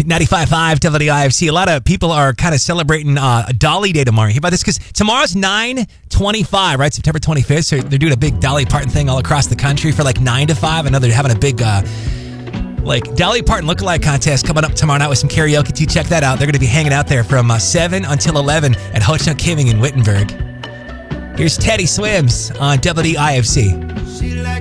95.5 WIFC. A lot of people are kind of celebrating Dolly Day tomorrow. You hear about this? Because tomorrow's 9/25, right? September 25th. So they're doing a big Dolly Parton thing all across the country for like 9 to 5. I know they're having a big Dolly Parton lookalike contest coming up tomorrow night with some karaoke too. Check that out. They're going to be hanging out there from 7 until 11 at Ho Chunk Kiming in Wittenberg. Here's Teddy Swims on WIFC.